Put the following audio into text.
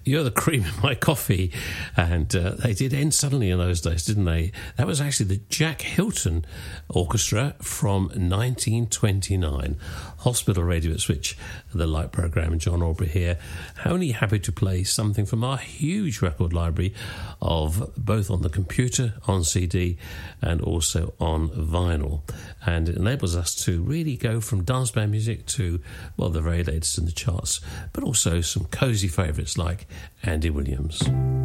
You're the cream in my coffee. And they did end suddenly in those days, didn't they? That was actually the Jack Hilton Orchestra from 1929. Hospital Radio at Switch, the Light programme. John Aubrey here. Only happy to play something from our huge record library of both on the computer, on CD, and also on vinyl. And it enables us to really go from dance band music to, the very latest in the charts, but also some cosy favourites like Andy Williams.